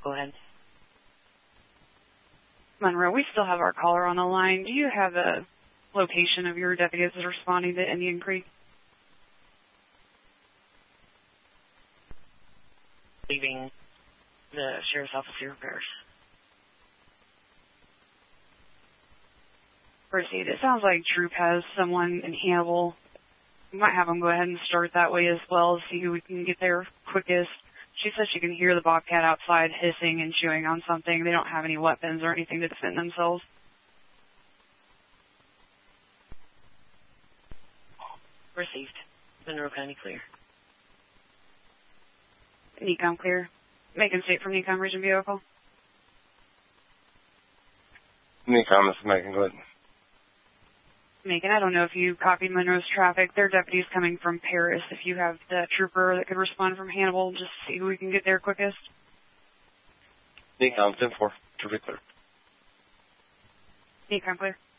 Go ahead. Monroe, we still have our caller on the line. Do you have a location of your deputies responding to Indian Creek? Leaving the Sheriff's Office of Repairs. Proceed. It sounds like Troop has someone in Hannibal. We might have them go ahead and start that way as well, see who we can get there quickest. She says she can hear the Bobcat outside hissing and chewing on something. They don't have any weapons or anything to defend themselves. Received. Monroe County clear. NECOM clear. Macon State from NECOM Region Vehicle. NECOM, this is Macon. Go ahead. Macon, I don't know if you copied Monroe's traffic. Their deputies coming from Paris. If you have the trooper that could respond from Hannibal, just see who we can get there quickest. NECOM, 10-4. Traffic clear. NECOM clear.